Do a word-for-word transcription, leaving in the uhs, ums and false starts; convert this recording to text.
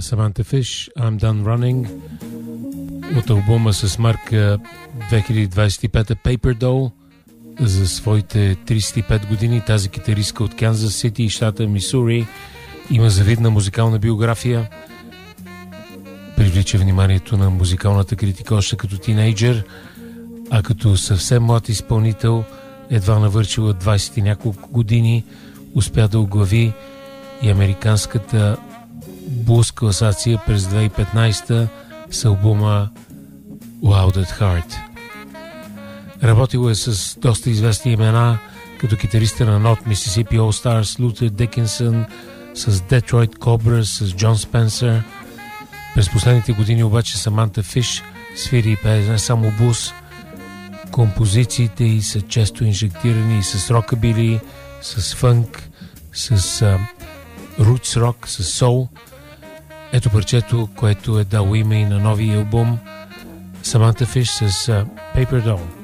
Samantha Fish, I'm Done Running, от албума с марка две хиляди двадесет и пета Paper Doll. За своите тридесет и пет години тази китаристка от Канзас Сити, щата Мисури, има завидна музикална биография. Привлича вниманието на музикалната критика още като тинейджър, а като съвсем млад изпълнител, едва навършила двадесет и няколко години, успя да оглави и американската блуз класация през две хиляди и петнадесета с албума Loud at Heart. Работила е с доста известни имена, като китариста на North Mississippi All Stars, Luther Dickinson, с Detroit Cobras, с Джон Спенсър. През последните години обаче Саманта Фиш свири и пее не само блуз. Композициите й са често инжектирани и с рокабили, с фънк, с рутс рок, с соул. Ето парчето, което е дало име и на новия албум Саманта Фиш с uh, Paper Doll.